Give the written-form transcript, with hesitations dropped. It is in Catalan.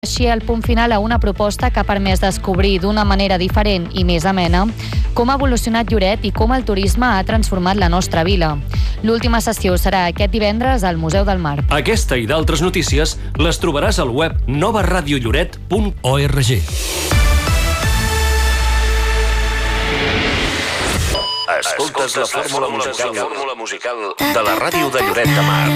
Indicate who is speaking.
Speaker 1: Així el punt final a una proposta que ha permès descobrir d'una manera diferent i més amena com ha evolucionat Lloret i com el turisme ha transformat la nostra vila. L'última sessió serà aquest divendres al Museu del Mar.
Speaker 2: Aquesta i d'altres notícies les trobaràs al web novaradiolloret.org.
Speaker 3: Escoltes la fórmula musical de la ràdio de Lloret de Mar.